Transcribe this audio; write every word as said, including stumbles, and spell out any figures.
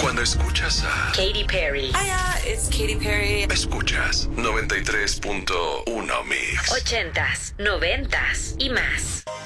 Cuando escuchas a Katy Perry. Hiya, it's Katy Perry. Escuchas noventa y tres punto uno Mix. Ochentas, noventas y más.